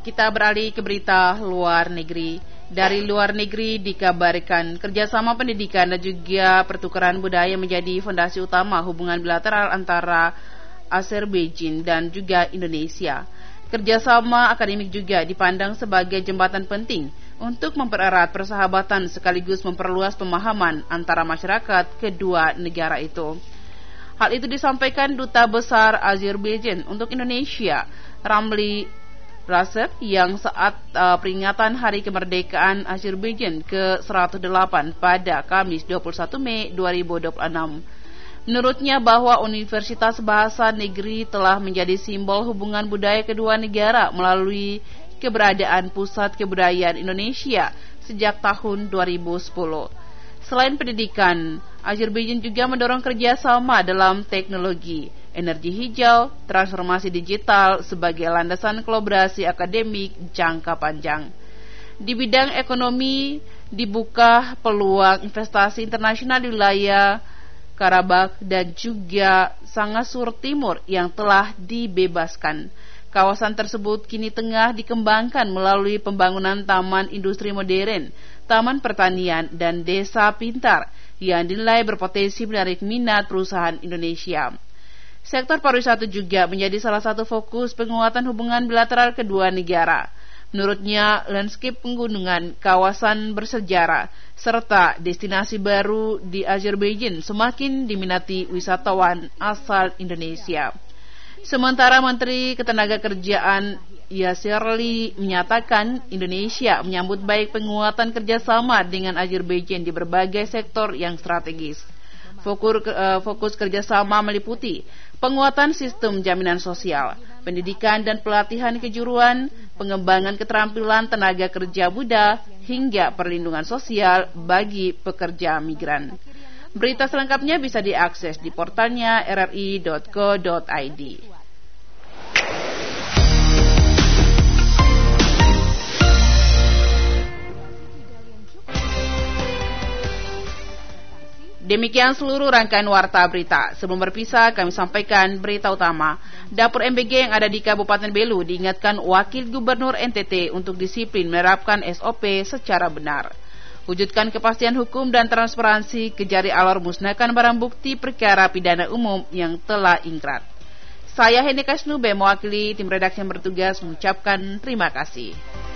Kita beralih ke berita luar negeri. Dari luar negeri dikabarkan kerjasama pendidikan dan juga pertukaran budaya menjadi fondasi utama hubungan bilateral antara Azerbaijan dan juga Indonesia. Kerjasama akademik juga dipandang sebagai jembatan penting untuk mempererat persahabatan sekaligus memperluas pemahaman antara masyarakat kedua negara itu. Hal itu disampaikan Duta Besar Azerbaijan untuk Indonesia, Ramli Rasev, yang saat peringatan Hari Kemerdekaan Azerbaijan ke-108 pada Kamis 21 Mei 2026. Menurutnya bahwa Universitas Bahasa Negeri telah menjadi simbol hubungan budaya kedua negara melalui keberadaan Pusat Kebudayaan Indonesia sejak tahun 2010. Selain pendidikan, Azerbaijan juga mendorong kerjasama dalam teknologi, energi hijau, transformasi digital sebagai landasan kolaborasi akademik jangka panjang. Di bidang ekonomi, dibuka peluang investasi internasional di wilayah Karabakh dan juga Sangasur Timur yang telah dibebaskan. Kawasan tersebut kini tengah dikembangkan melalui pembangunan taman industri modern, taman pertanian, dan desa pintar yang dinilai berpotensi menarik minat perusahaan Indonesia. Sektor pariwisata juga menjadi salah satu fokus penguatan hubungan bilateral kedua negara. Menurutnya, landscape pegunungan, kawasan bersejarah, serta destinasi baru di Azerbaijan semakin diminati wisatawan asal Indonesia. Sementara Menteri Ketenagakerjaan Yasirli menyatakan Indonesia menyambut baik penguatan kerjasama dengan Azerbaijan di berbagai sektor yang strategis. Fokus kerjasama meliputi penguatan sistem jaminan sosial, pendidikan dan pelatihan kejuruan, pengembangan keterampilan tenaga kerja muda, hingga perlindungan sosial bagi pekerja migran. Berita selengkapnya bisa diakses di portalnya rri.co.id. Demikian seluruh rangkaian warta berita. Sebelum berpisah, kami sampaikan berita utama. Dapur MBG yang ada di Kabupaten Belu diingatkan Wakil Gubernur NTT untuk disiplin menerapkan SOP secara benar. Wujudkan kepastian hukum dan transparansi, kejari alor musnahkan barang bukti perkara pidana umum yang telah ingkrah. Saya Henny Kasnube mewakili tim redaksi yang bertugas mengucapkan terima kasih.